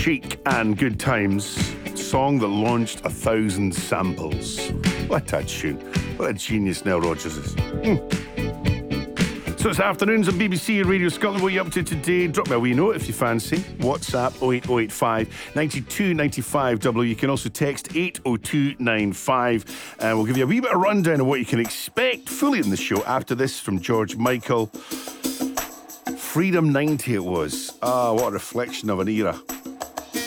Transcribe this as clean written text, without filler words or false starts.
Chic and Good Times, song that launched 1,000 samples. What a tune. What a genius Nile Rodgers is. So it's afternoons on BBC Radio Scotland. What are you up to today? Drop me a wee note if you fancy. WhatsApp 08085 92 95 W. You can also text 80295. And we'll give you a wee bit of rundown of what you can expect fully in the show after this from George Michael. Freedom 90 it was. Ah, what a reflection of an era.